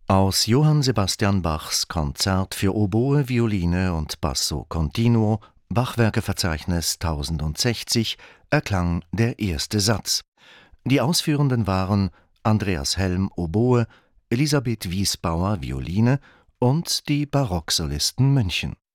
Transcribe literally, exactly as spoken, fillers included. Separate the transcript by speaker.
Speaker 1: Aus Johann Sebastian Bachs Konzert für Oboe, Violine und Basso continuo, Bachwerkeverzeichnis tausendsechzig, erklang der erste Satz. Die Ausführenden waren Andreas Helm, Oboe, Elisabeth Wiesbauer, Violine und die Barocksolisten München.